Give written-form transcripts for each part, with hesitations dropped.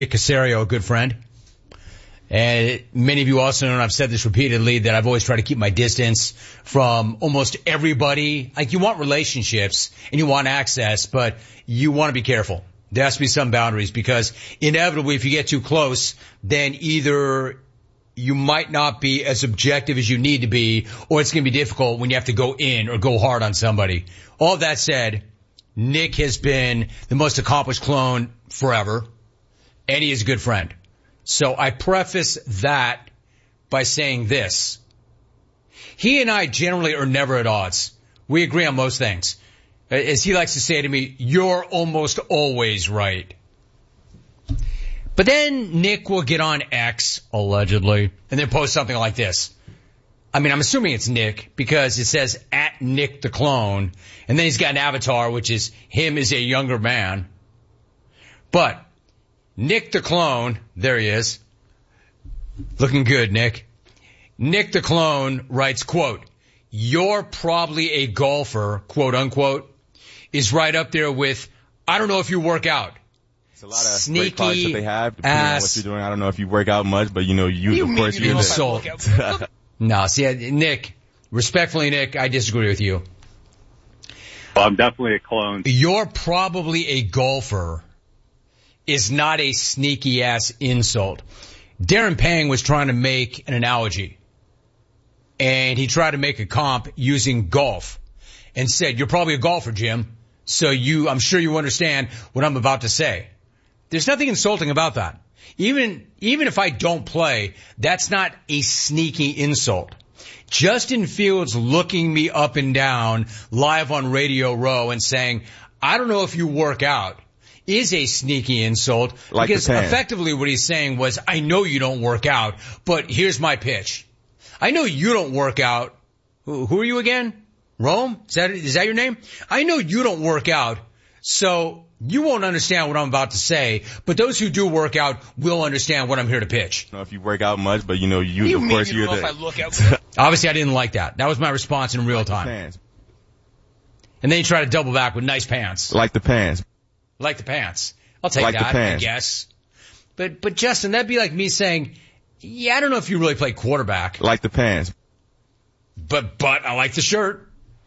Casario, a good friend. And many of you also know, and I've said this repeatedly, that I've always tried to keep my distance from almost everybody. Like, you want relationships and you want access, but you want to be careful. There has to be some boundaries, because inevitably if you get too close, then either you might not be as objective as you need to be, or it's going to be difficult when you have to go in or go hard on somebody. All that said, Nick has been the most accomplished clone forever, and he is a good friend. So I preface that by saying this. He and I generally are never at odds. We agree on most things. As he likes to say to me, you're almost always right. But then Nick will get on X, allegedly, and then post something like this. I mean, I'm assuming it's Nick because it says at Nick the Clone, and then he's got an avatar, which is him as a younger man. But Nick the Clone, there he is. Looking good, Nick. Nick the Clone writes, quote, you're probably a golfer, quote unquote, is right up there with, I don't know if you work out. It's a lot of sneaky great products that they have, depending on what you're doing. I don't know if you work out much, but you of course, you're there. No, see, Nick, respectfully, Nick, I disagree with you. Well, I'm definitely a clone. You're probably a golfer is not a sneaky ass insult. Darren Pang was trying to make an analogy, and he tried to make a comp using golf and said, you're probably a golfer, Jim. So I'm sure you understand what I'm about to say. There's nothing insulting about that. Even if I don't play, that's not a sneaky insult. Justin Fields looking me up and down live on Radio Row and saying, I don't know if you work out, is a sneaky insult, like, because effectively what he's saying was, I know you don't work out, but here's my pitch. I know you don't work out. Who are you again? Rome? Is that your name? I know you don't work out, so you won't understand what I'm about to say, but those who do work out will understand what I'm here to pitch. I don't know if you work out much, but of course you're the... Obviously I didn't like that. That was my response in real time. Pants. And then you try to double back with nice pants. Like the pants. Like the pants. I'll take like that, I guess. But Justin, that'd be like me saying, yeah, I don't know if you really play quarterback. Like the pants. But I like the shirt.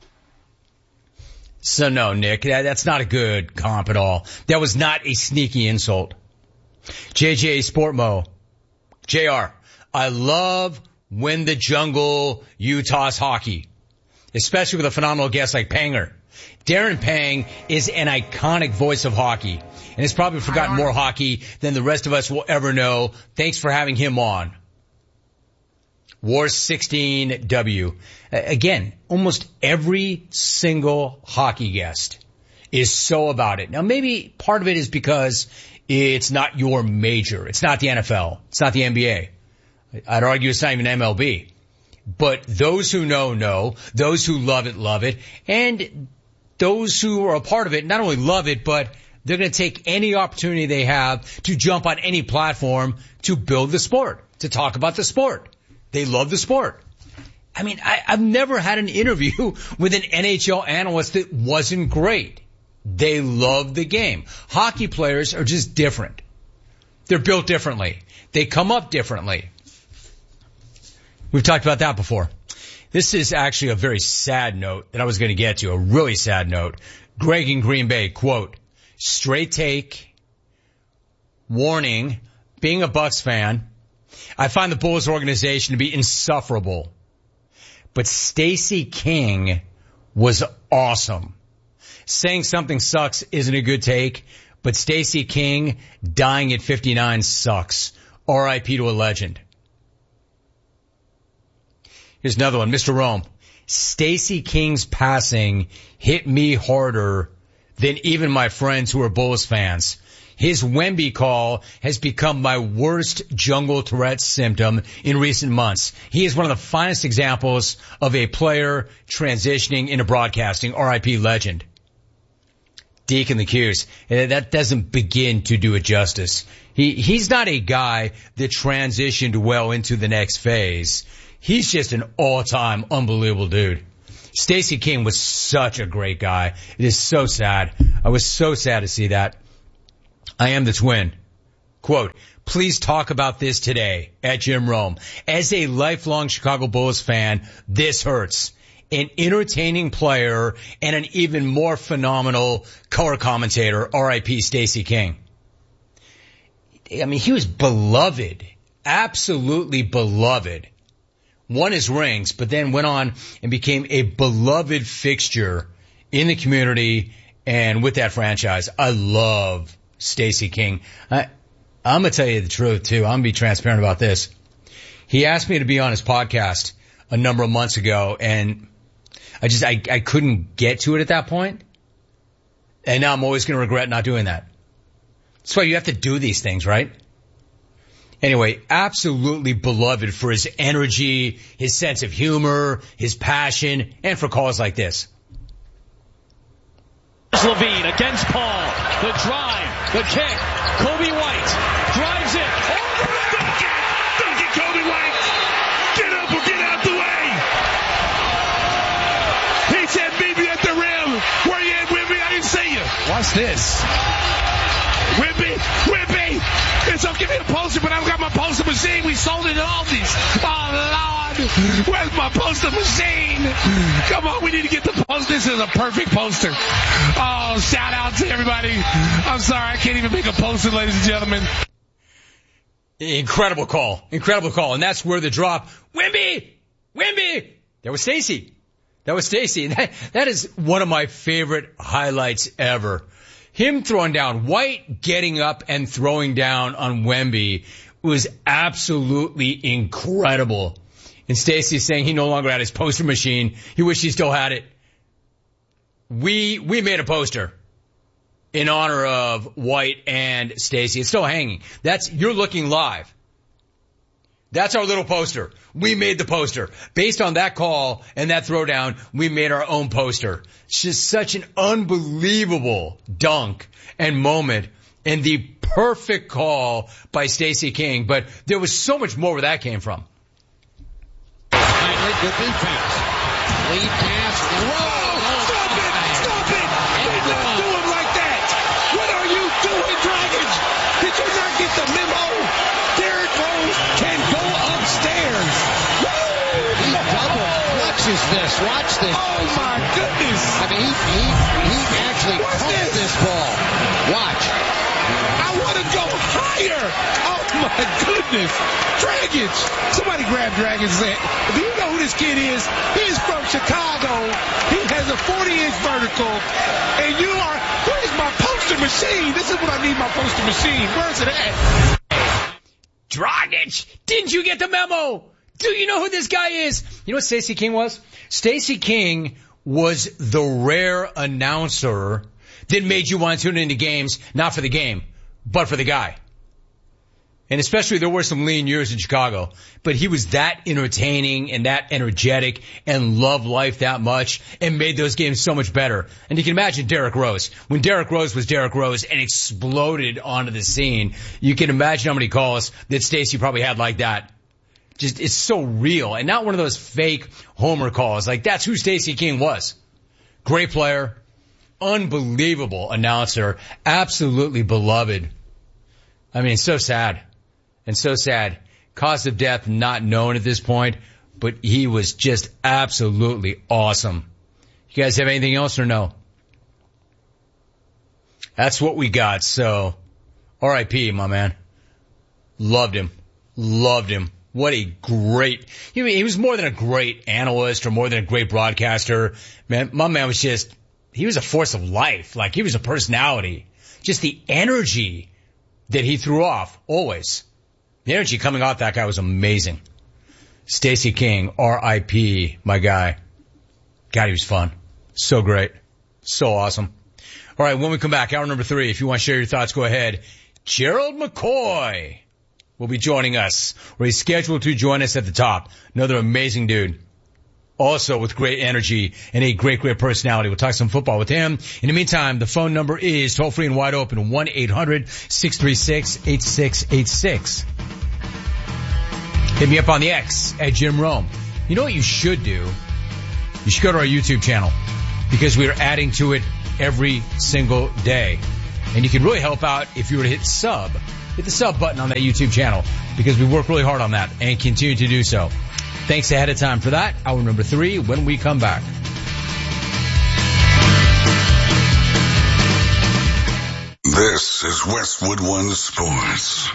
So no, Nick, that's not a good comp at all. That was not a sneaky insult. JJ Sportmo. JR, I love Win the Jungle Utah's hockey, especially with a phenomenal guest like Panger. Darren Pang is an iconic voice of hockey and has probably forgotten more hockey than the rest of us will ever know. Thanks for having him on. War 16W. Again, almost every single hockey guest is so about it. Now, maybe part of it is because it's not your major. It's not the NFL. It's not the NBA. I'd argue it's not even MLB. But those who know. Those who love it. And those who are a part of it not only love it, but they're going to take any opportunity they have to jump on any platform to build the sport, to talk about the sport. They love the sport. I mean, I've never had an interview with an NHL analyst that wasn't great. They love the game. Hockey players are just different. They're built differently. They come up differently. We've talked about that before. This is actually a very sad note that I was going to get to, a really sad note. Greg in Green Bay, quote, straight take, warning, being a Bucs fan, I find the Bulls organization to be insufferable. But Stacey King was awesome. Saying something sucks isn't a good take, but Stacey King dying at 59 sucks. R.I.P. to a legend. Here's another one, Mr. Rome. Stacey King's passing hit me harder than even my friends who are Bulls fans. His Wemby call has become my worst jungle Tourette symptom in recent months. He is one of the finest examples of a player transitioning into broadcasting. R.I.P. legend. Deacon the Q's. That doesn't begin to do it justice. He's not a guy that transitioned well into the next phase. He's just an all-time unbelievable dude. Stacey King was such a great guy. It is so sad. I was so sad to see that. I am the twin. Quote, please talk about this today at Jim Rome. As a lifelong Chicago Bulls fan, this hurts. An entertaining player and an even more phenomenal color commentator, R.I.P. Stacey King. I mean, he was beloved, absolutely beloved. Won his rings, but then went on and became a beloved fixture in the community and with that franchise. I love Stacey King. I'm going to tell you the truth, too. I'm going to be transparent about this. He asked me to be on his podcast a number of months ago, and I couldn't get to it at that point. And now I'm always going to regret not doing that. That's why you have to do these things, right? Anyway, absolutely beloved for his energy, his sense of humor, his passion, and for calls like this. Levine against Paul. The drive, the kick. Kobe White drives it. Over the bucket. Dunk it, Kobe White. Get up or get out the way. He said, meet me at the rim. Where you at, Wimby? I didn't see you. Watch this. Wimby. It's okay, give me a poster, but I've got my poster machine. We sold it at Aldi's. Oh, Lord. Where's my poster machine? Come on, we need to get the poster. This is a perfect poster. Oh, shout out to everybody. I'm sorry, I can't even make a poster, ladies and gentlemen. Incredible call. And that's where the drop. Wimby. That was Stacey. That is one of my favorite highlights ever. Him throwing down, White getting up and throwing down on Wemby was absolutely incredible. And Stacey saying he no longer had his poster machine. He wished he still had it. We made a poster in honor of White and Stacey. It's still hanging. You're looking live. That's our little poster. We made the poster. Based on that call and that throwdown, we made our own poster. It's just such an unbelievable dunk and moment and the perfect call by Stacey King. But there was so much more where that came from. Finally, good defense. Lead pass. Stop it! Do not do him like that! What are you doing, Dragons? Did you not get the memo? Derrick Rose can go upstairs. He double clutches this. Watch this. Oh my goodness! I mean, he actually caught this ball. Watch. I want to go higher. Oh my goodness! Dragons! Somebody grab Dragons. Do you know who this kid is? He's from Chicago. He has a 40-inch vertical, and you are. Where's my poster machine? This is what I need. My poster machine. Where's it at? Dragic, didn't you get the memo? Do you know who this guy is? You know what Stacey King was? Stacey King was the rare announcer that made you want to tune into games, not for the game, but for the guy. And especially there were some lean years in Chicago, but he was that entertaining and that energetic and loved life that much and made those games so much better. And you can imagine Derrick Rose. When Derrick Rose was Derrick Rose and exploded onto the scene, you can imagine how many calls that Stacey probably had like that. Just, it's so real and not one of those fake homer calls. Like that's who Stacey King was. Great player, unbelievable announcer, absolutely beloved. I mean, so sad. And so sad. Cause of death not known at this point, but he was just absolutely awesome. You guys have anything else or no? That's what we got. So, R.I.P., my man. Loved him. What a great, he was more than a great analyst or more than a great broadcaster. Man, my man was just, he was a force of life. Like he was a personality. Just the energy that he threw off, always. The energy coming off that guy was amazing. Stacey King, R.I.P., my guy. God, he was fun. So great. So awesome. All right, when we come back, hour number 3, if you want to share your thoughts, go ahead. Gerald McCoy will be joining us, or he's scheduled to join us at the top. Another amazing dude. Also with great energy and a great personality. We'll talk some football with him. In the meantime, the phone number is toll free and wide open, 1-800-636-8686. Hit me up on the X at Jim Rome. You know what you should do? You should go to our YouTube channel because we are adding to it every single day. And you can really help out if you were to hit sub hit the sub button on that YouTube channel because we work really hard on that and continue to do so. Thanks ahead of time for that. Hour number 3 when we come back. This is Westwood One Sports.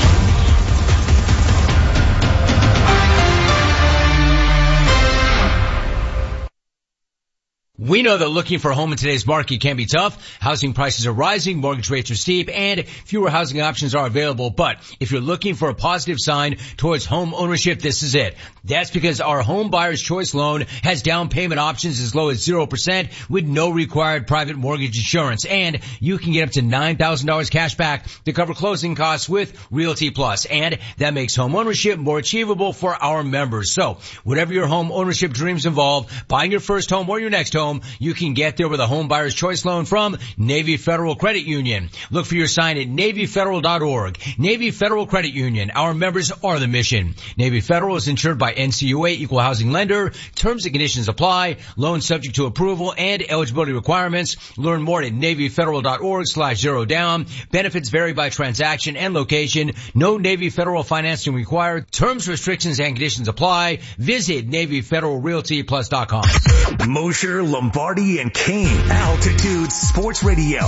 We know that looking for a home in today's market can be tough. Housing prices are rising, mortgage rates are steep, and fewer housing options are available. But if you're looking for a positive sign towards home ownership, this is it. That's because our Home Buyer's Choice loan has down payment options as low as 0% with no required private mortgage insurance. And you can get up to $9,000 cash back to cover closing costs with Realty Plus. And that makes home ownership more achievable for our members. So whatever your home ownership dreams involve, buying your first home or your next home, you can get there with a Home Buyer's Choice loan from Navy Federal Credit Union. Look for your sign at NavyFederal.org. Navy Federal Credit Union. Our members are the mission. Navy Federal is insured by NCUA Equal Housing Lender. Terms and conditions apply. Loan subject to approval and eligibility requirements. Learn more at NavyFederal.org/0down. Benefits vary by transaction and location. No Navy Federal financing required. Terms, restrictions, and conditions apply. Visit NavyFederalRealtyPlus.com. Mosher, Lombardi, and Kane. Altitude Sports Radio.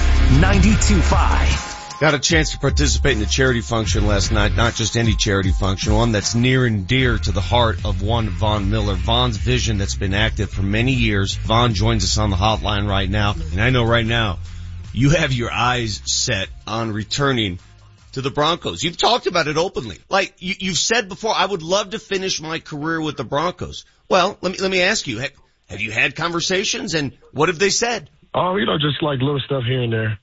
92.5. Got a chance to participate in the charity function last night. Not just any charity function, one that's near and dear to the heart of one Von Miller. Von's vision that's been active for many years. Von joins us on the hotline right now. And I know right now you have your eyes set on returning to the Broncos. You've talked about it openly. Like you've said before, I would love to finish my career with the Broncos. Well, let me ask you, have you had conversations, and what have they said? Just like little stuff here and there.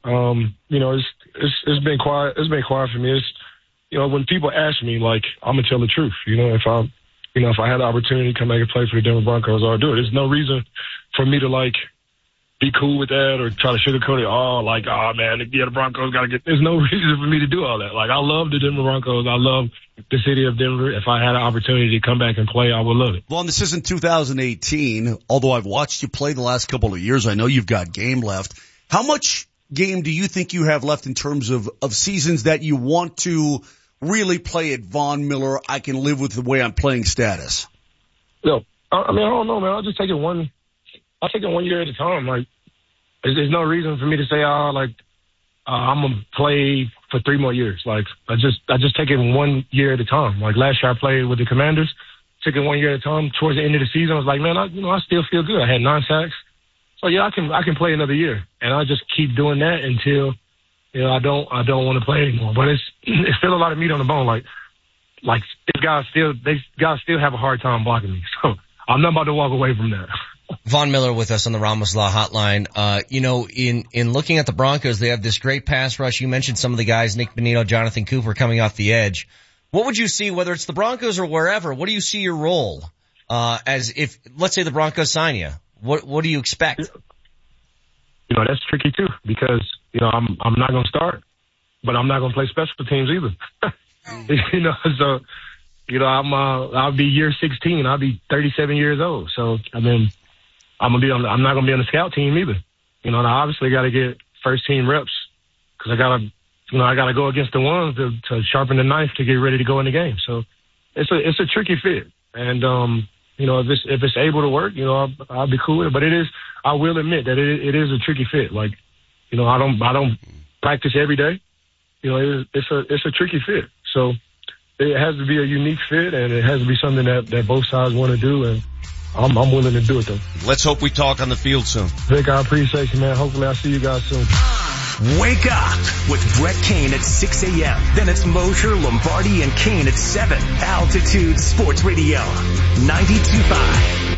It's been quiet. It's been quiet for me. It's, when people ask me, like, I'm gonna tell the truth. If I had the opportunity to come back and play for the Denver Broncos, I'll do it. There's no reason for me to be cool with that or try to sugarcoat it. The Broncos gotta get. There's no reason for me to do all that. I love the Denver Broncos. I love the city of Denver. If I had an opportunity to come back and play, I would love it. Well, this isn't 2018. Although I've watched you play the last couple of years, I know you've got game left. How much game do you think you have left in terms of seasons that you want to really play at Von Miller? I can live with the way I'm playing status. No, I don't know, man. I'll just take it one year at a time. There's no reason for me to say, I'm gonna play for 3 more years. I just take it 1 year at a time. Last year I played with the Commanders, took it 1 year at a time. Towards the end of the season, I was like, man, I still feel good. I had 9 sacks. So yeah, I can play another year, and I just keep doing that until, I don't want to play anymore. But it's still a lot of meat on the bone. These guys still have a hard time blocking me. So I'm not about to walk away from that. Von Miller with us on the Ramos Law Hotline. In looking at the Broncos, they have this great pass rush. You mentioned some of the guys, Nick Bonito, Jonathan Cooper coming off the edge. What would you see, whether it's the Broncos or wherever? What do you see your role, as if, let's say the Broncos sign you? What do you expect? That's tricky too, because, I'm not going to start, but I'm not going to play special teams either. I'll be year 16. I'll be 37 years old. So, I'm not going to be on the scout team either. I obviously got to get first team reps because I got to go against the ones to sharpen the knife to get ready to go in the game. So it's a tricky fit. And, if it's able to work, I'll be cool with it. But I will admit that it is a tricky fit. I don't practice every day. It's a tricky fit. So it has to be a unique fit, and it has to be something that both sides want to do. And I'm willing to do it, though. Let's hope we talk on the field soon. Vic, I appreciate you, man. Hopefully I'll see you guys soon. Wake up with Brett Kane at 6 a.m. Then it's Mosher, Lombardi, and Kane at 7. Altitude Sports Radio, 92.5.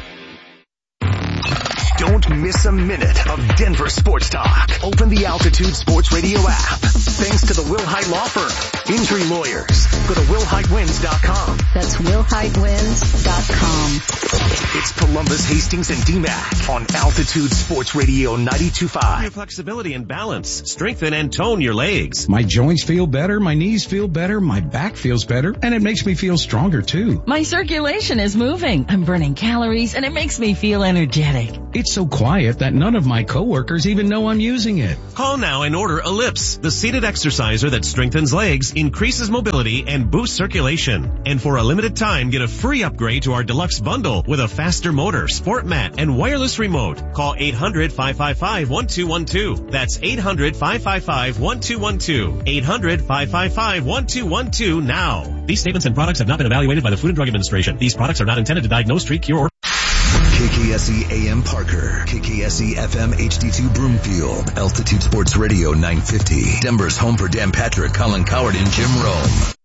Don't miss a minute of Denver sports talk. Open the Altitude Sports Radio app. Thanks to the Will Hite Law Firm, Injury Lawyers, Go to WillHiteWins.com. That's WillHiteWins.com. It's Columbus, Hastings, and DMAC on Altitude Sports Radio 92.5. Your flexibility and balance. Strengthen and tone your legs. My joints feel better, my knees feel better, my back feels better, and it makes me feel stronger too. My circulation is moving. I'm burning calories, and it makes me feel energetic. It's so quiet that none of my coworkers even know I'm using it. Call now and order Ellipse, the seated exerciser that strengthens legs, increases mobility, and boosts circulation. And for a limited time, get a free upgrade to our deluxe bundle with a faster motor, sport mat, and wireless remote. Call 800-555-1212. That's 800-555-1212. 800-555-1212 now. These statements and products have not been evaluated by the Food and Drug Administration. These products are not intended to diagnose, treat, cure, or KKSE AM Parker, KKSE FM HD2 Broomfield, Altitude Sports Radio 950, Denver's home for Dan Patrick, Colin Coward, and Jim Rome.